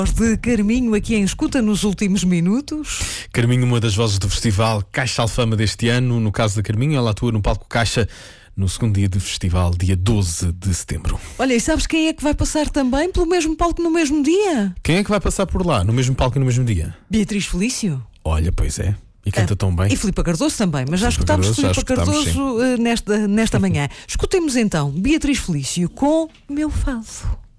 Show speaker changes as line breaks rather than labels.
De Carminho aqui em escuta nos últimos minutos.
Carminho, uma das vozes do festival Caixa Alfama deste ano. No caso da Carminho, ela atua no palco Caixa no segundo dia do festival, dia 12 de setembro.
Olha, e sabes quem é que vai passar também pelo mesmo palco no mesmo dia?
Quem é que vai passar por lá, no mesmo palco e no mesmo dia?
Beatriz Felício.
Olha, pois é. E canta tão bem.
E Filipa Cardoso também, mas já escutámos Filipa Cardoso nesta manhã. Escutemos então Beatriz Felício com Meu Fado.